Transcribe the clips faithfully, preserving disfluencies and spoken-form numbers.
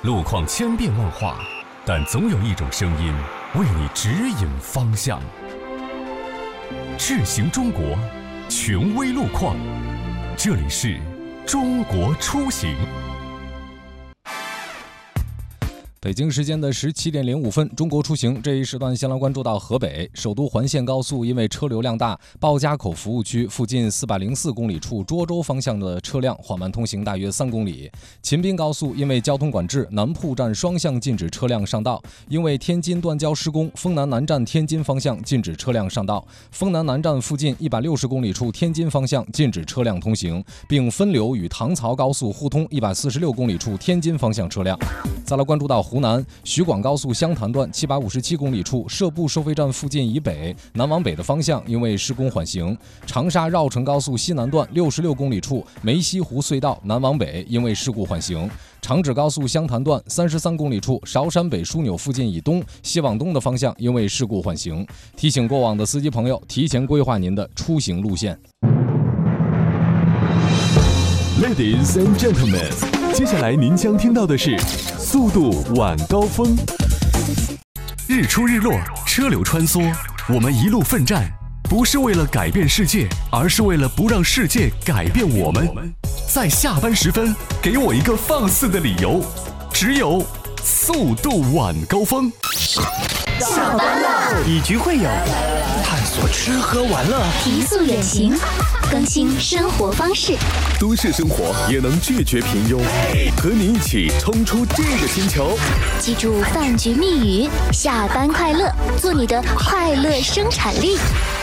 路况千变万化，但总有一种声音为你指引方向。智行中国，权威路况，这里是中国出行。 北京时间的十七点零五分，中国出行这一时段先来关注到河北首都环线高速，因为车流量大，鲍家口服务区附近四百零四公里处涿州方向的车辆缓慢通行大约三公里。秦滨高速因为交通管制，南铺站双向禁止车辆上道，因为天津段交施工，丰南南站天津方向禁止车辆上道，丰南南站附近一百六十公里处天津方向禁止车辆通行，并分流与唐曹高速互通一百四十六公里处天津方向车辆。再来关注到湖南徐广高速湘潭段七百五十七公里处社部收费站附近以北南往北的方向因为施工缓行。长沙绕城高速西南段六十六公里处梅溪湖隧道南往北因为事故缓行。长指高速湘潭段三十三公里处韶山北枢纽附近以东西往东的方向因为事故缓行。提醒过往的司机朋友提前规划您的出行路线。 Ladies and gentlemen， 接下来您将听到的是速度晚高峰。日出日落，车流穿梭，我们一路奋战，不是为了改变世界，而是为了不让世界改变我们。在下班时分，给我一个放肆的理由，只有速度晚高峰。 下班了， 以局会友，探索吃喝玩乐， 提速远行，更新生活方式。 都市生活也能拒绝平庸，和你一起冲出这个星球。 记住饭局密语：下班快乐，做你的快乐生产力。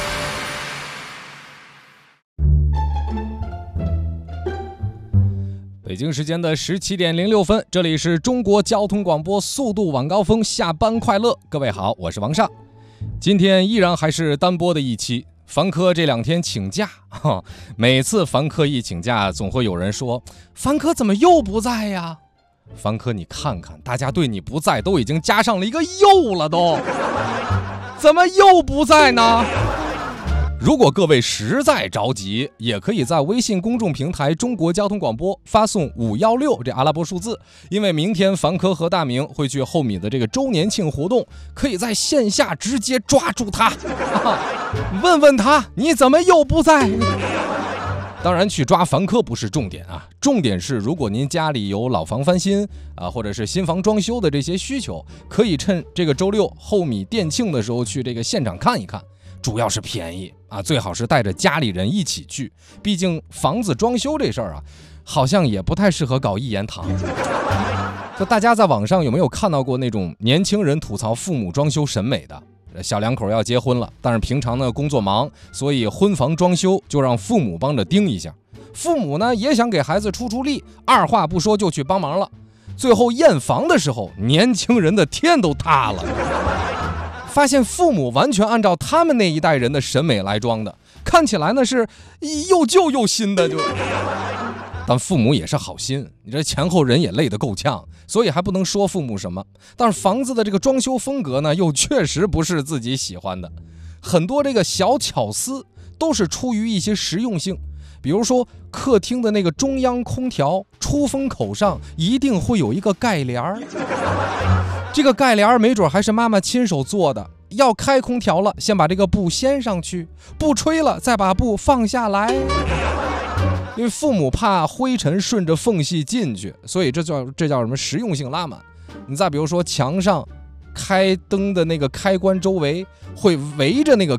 北京时间的十七点零六分，这里是中国交通广播速度晚高峰，下班快乐。各位好，我是王尚。今天依然还是单播的一期。凡科这两天请假，每次凡科一请假，总会有人说：“凡科怎么又不在呀？”凡科，你看看，大家对你不在都已经加上了一个“又”了都，怎么又不在呢？如果各位实在着急，也可以在微信公众平台中国交通广播发送五一六这阿拉伯数字，因为明天凡科和大明会去后米的这个周年庆活动，可以在线下直接抓住他，问问他你怎么又不在。当然去抓凡科不是重点啊，重点是如果您家里有老房翻新啊，或者是新房装修的这些需求，可以趁这个周六后米店庆的时候去这个现场看一看。主要是便宜啊，最好是带着家里人一起去，毕竟房子装修这事儿啊，好像也不太适合搞一言堂。就大家在网上有没有看到过那种年轻人吐槽父母装修审美的？小两口要结婚了，但是平常呢工作忙，所以婚房装修就让父母帮着盯一下。父母呢也想给孩子出出力，二话不说就去帮忙了。最后验房的时候，年轻人的天都塌了。发现父母完全按照他们那一代人的审美来装的，看起来呢是又旧又新的就。但父母也是好心，你这前后人也累得够呛，所以还不能说父母什么。但是房子的这个装修风格呢，又确实不是自己喜欢的，很多这个小巧思都是出于一些实用性。比如说客厅的那个中央空调出风口上一定会有一个盖帘儿。这个盖帘没准还是妈妈亲手做的，要开空调了，先把这个布掀上去，布吹了再把布放下来。因为父母怕灰尘顺着缝隙进去，所以这叫这叫什么实用性拉满。你再比如说墙上开灯的那个开关周围会围着那个